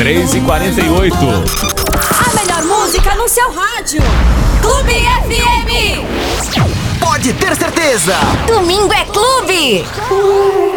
3h48. A melhor música no seu rádio. Clube FM. Pode ter certeza. Domingo é clube.